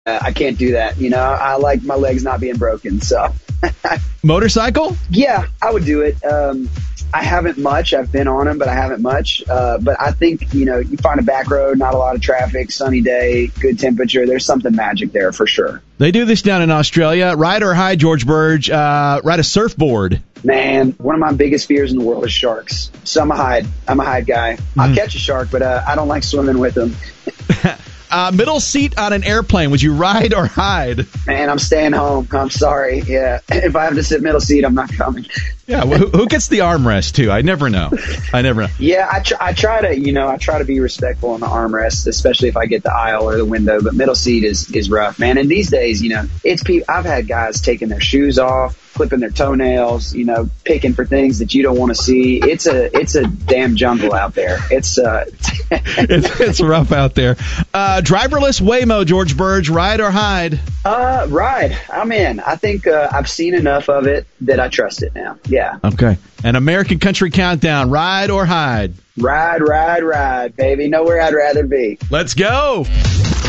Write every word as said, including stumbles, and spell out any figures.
uh, I can't do that. You know, I like my legs not being broken. So, motorcycle? Yeah, I would do it. Um, I haven't much. I've been on them, but I haven't much. Uh, but I think, you know, you find a back road, not a lot of traffic, sunny day, good temperature. There's something magic there for sure. They do this down in Australia. Ride or hide, George Burge. Uh, ride a surfboard. Man, one of my biggest fears in the world is sharks. So I'm a hide. I'm a hide guy. I'll mm. catch a shark, but uh, I don't like swimming with them. Uh, middle seat on an airplane. Would you ride or hide? Man, I'm staying home. I'm sorry. Yeah. If I have to sit middle seat, I'm not coming. Yeah. Well, who, who gets the armrest, too? I never know. I never know. Yeah. I, tr- I try to, you know, I try to be respectful on the armrest, especially if I get the aisle or the window. But middle seat is, is rough, man. And these days, you know, it's pe- I've had guys taking their shoes off, clipping their toenails, you know, picking for things that you don't want to see. It's a it's a damn jungle out there. It's uh, it's, it's rough out there. Uh, driverless Waymo, George Burge, ride or hide? Uh, ride. I'm in. I think uh, I've seen enough of it that I trust it now. Yeah. Okay. An American Country Countdown, ride or hide? Ride, ride, ride, baby. Nowhere I'd rather be. Let's go.